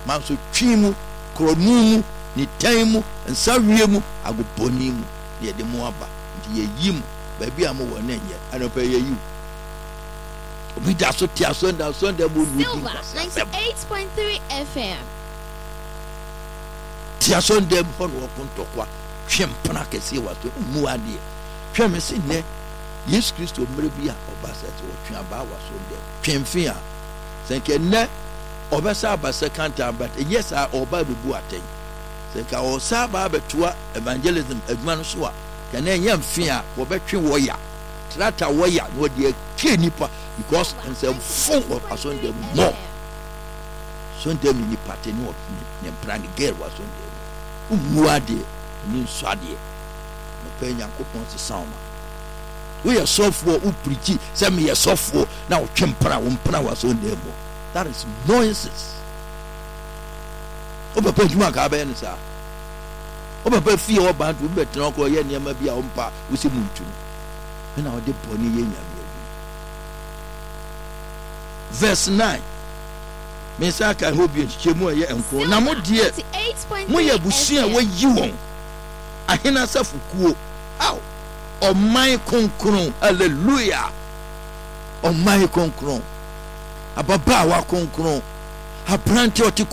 manso twimu kronumu ni taimu nsawiemu agobonimu ye de mo aba nti ye yim ba bi am wo na nye anopa ye yi obi da so tia so nda bo nu Silver 98.3 FM. tia so nda bo no kontokwa twempana kese wa so mu ade tweme se ne Yesu Kristo mmere bi a oba se wo twa ba wa so nda twemfi a senke ne oba sa ba second time but yes a oba bebu aten senka o sa ba betua evangelism adwuma no so a kana nyamfi a wo betwe wo ya trata wo ya no de ke nipa because and say full of asonde more sonde ni party no ni brand girl was sonde umuade ni swade no pe Nyankopon se sauma we are software u preach say me software na o twempra wo mpra was sonde mo that is nonsense o papa juma ka ba ni sa o papa fie o ba do betra ko ye niam bia o mpa wo se muntu na o de boni ye nyame verse 9 mesaka hobi chemu ye enko na mo de mo ye busia wa yi won ahena safukuo aw o mai konkron hallelujah o mai konkron ababa wa konkron abrante oti